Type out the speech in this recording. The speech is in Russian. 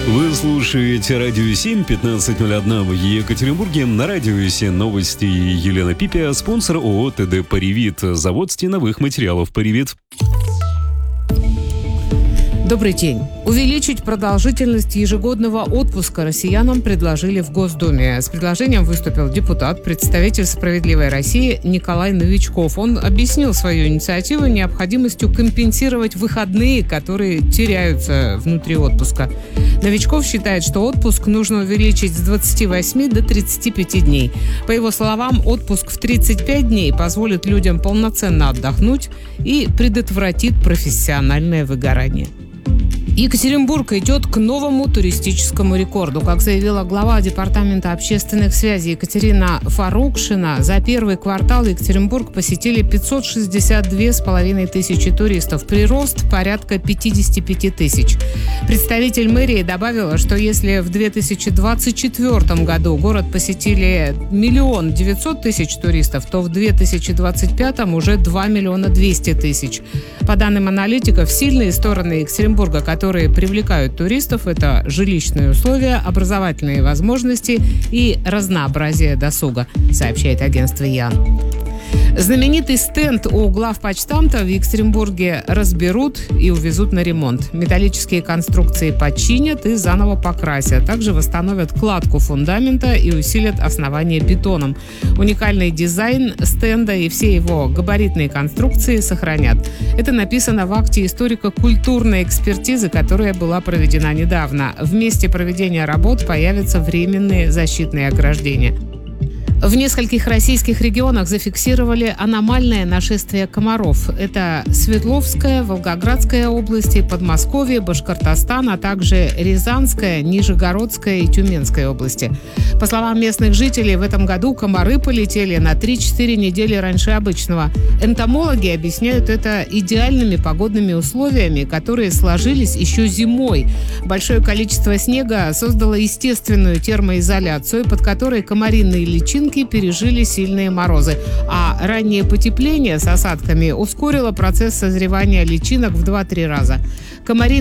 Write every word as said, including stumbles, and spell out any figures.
Вы слушаете Радио семь, пятнадцать ноль один в Екатеринбурге. На Радио семь новости Елена Пипя, спонсор ООО ТД «Паривит», завод стеновых материалов «Паривит». Добрый день. Увеличить продолжительность ежегодного отпуска россиянам предложили в Госдуме. С предложением выступил депутат, представитель «Справедливой России» Николай Новичков. Он объяснил свою инициативу необходимостью компенсировать выходные, которые теряются внутри отпуска. Новичков считает, что отпуск нужно увеличить с двадцати восьми до тридцати пяти дней. По его словам, отпуск в тридцать пять дней позволит людям полноценно отдохнуть и предотвратит профессиональное выгорание. Екатеринбург идет к новому туристическому рекорду. Как заявила глава Департамента общественных связей Екатерина Фарукшина, за первый квартал Екатеринбург посетили пятьсот шестьдесят две с половиной тысячи туристов. Прирост порядка пятьдесят пять тысяч. Представитель мэрии добавила, что если в две тысячи двадцать четвёртом году город посетили миллион девятьсот тысяч туристов, то в две тысячи двадцать пятом уже два миллиона двести тысяч. По данным аналитиков, сильные стороны Екатеринбурга, которые которые привлекают туристов, это жилищные условия, образовательные возможности и разнообразие досуга, сообщает агентство Ян. Знаменитый стенд у главпочтамта в Екатеринбурге разберут и увезут на ремонт. Металлические конструкции починят и заново покрасят. Также восстановят кладку фундамента и усилят основание бетоном. Уникальный дизайн стенда и все его габаритные конструкции сохранят. Это написано в акте историко-культурной экспертизы, которая была проведена недавно. В месте проведения работ появятся временные защитные ограждения. В нескольких российских регионах зафиксировали аномальное нашествие комаров. Это Свердловская, Волгоградская области, Подмосковье, Башкортостан, а также Рязанская, Нижегородская и Тюменская области. По словам местных жителей, в этом году комары полетели на три-четыре недели раньше обычного. Энтомологи объясняют это идеальными погодными условиями, которые сложились еще зимой. Большое количество снега создало естественную термоизоляцию, под которой комариные личинки пережили сильные морозы, а раннее потепление с осадками ускорило процесс созревания личинок в два-три раза. Комариные